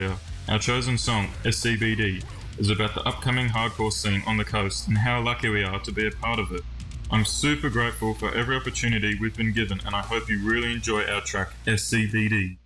Our chosen song, SCBD, is about the upcoming hardcore scene on the coast and how lucky we are to be a part of it. I'm super grateful for every opportunity we've been given, and I hope you really enjoy our track, SCBD.